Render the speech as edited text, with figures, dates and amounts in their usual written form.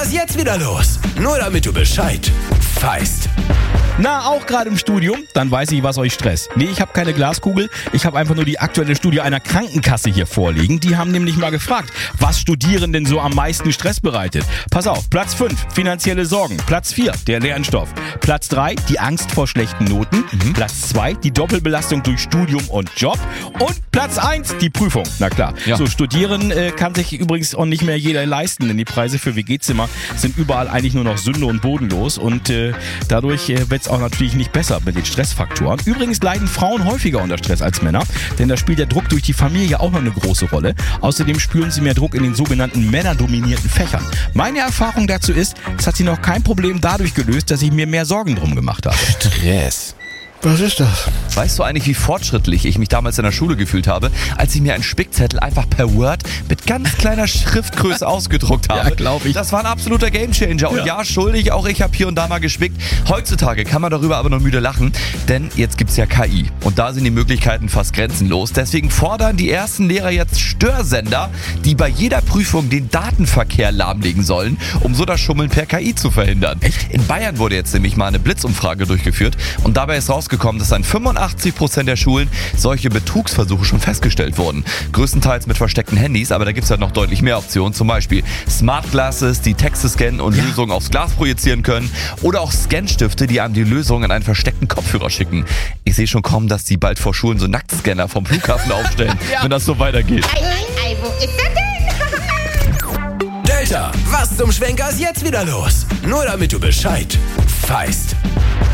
Schwenkers jetzt wieder los. Nur damit du Bescheid weißt. Na, auch gerade im Studium? Dann weiß ich, was euch stresst. Nee, ich habe keine Glaskugel. Ich habe einfach nur die aktuelle Studie einer Krankenkasse hier vorliegen. Die haben nämlich mal gefragt, was Studierenden so am meisten Stress bereitet. Pass auf, Platz 5, finanzielle Sorgen. Platz 4, der Lernstoff. Platz 3, die Angst vor schlechten Noten. Platz 2, die Doppelbelastung durch Studium und Job. Und Platz 1, die Prüfung. Na klar. Ja. So, studieren kann sich übrigens auch nicht mehr jeder leisten, denn die Preise für WG-Zimmer sind überall eigentlich nur noch Sünde und bodenlos. Und dadurch wird es auch natürlich nicht besser mit den Stressfaktoren. Übrigens leiden Frauen häufiger unter Stress als Männer, denn da spielt der Druck durch die Familie auch noch eine große Rolle. Außerdem spüren sie mehr Druck in den sogenannten männerdominierten Fächern. Meine Erfahrung dazu ist, es hat sich noch kein Problem dadurch gelöst, dass ich mir mehr Sorgen drum gemacht habe. Stress. Was ist das? Weißt du eigentlich, wie fortschrittlich ich mich damals in der Schule gefühlt habe, als ich mir einen Spickzettel einfach per Word mit ganz kleiner Schriftgröße ausgedruckt habe? Ja, glaub ich. Das war ein absoluter Gamechanger. Und ja, schuldig, auch ich habe hier und da mal gespickt. Heutzutage kann man darüber aber nur müde lachen, denn jetzt gibt's ja KI. Und da sind die Möglichkeiten fast grenzenlos. Deswegen fordern die ersten Lehrer jetzt Störsender, die bei jeder Prüfung den Datenverkehr lahmlegen sollen, um so das Schummeln per KI zu verhindern. Echt? In Bayern wurde jetzt nämlich mal eine Blitzumfrage durchgeführt und dabei ist rausgekommen, dass an 85% der Schulen solche Betrugsversuche schon festgestellt wurden. Größtenteils mit versteckten Handys, aber da gibt es ja noch deutlich mehr Optionen. Zum Beispiel Smart Glasses, die Texte scannen und Lösungen aufs Glas projizieren können. Oder auch Scanstifte, die einem die Lösung in einen versteckten Kopfhörer schicken. Ich sehe schon kommen, dass die bald vor Schulen so Nacktscanner vom Flughafen aufstellen, wenn das so weitergeht. Ei, wo ist er denn? Delta, was zum Schwenkers jetzt wieder los? Nur damit du Bescheid weißt.